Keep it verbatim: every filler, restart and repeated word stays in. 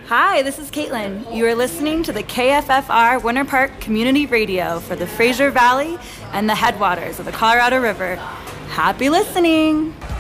Hi, this is Caitlin. You are listening to the K F F R Winter Park Community Radio for the Fraser Valley and the headwaters of the Colorado River. Happy listening!